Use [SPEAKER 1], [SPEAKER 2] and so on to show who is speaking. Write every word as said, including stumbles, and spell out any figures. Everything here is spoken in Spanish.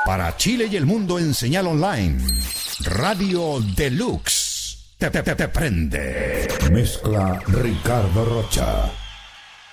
[SPEAKER 1] Para Chile y el mundo en señal online. Radio Deluxe. Te, te, te, te prende. Mezcla Ricardo Rocha.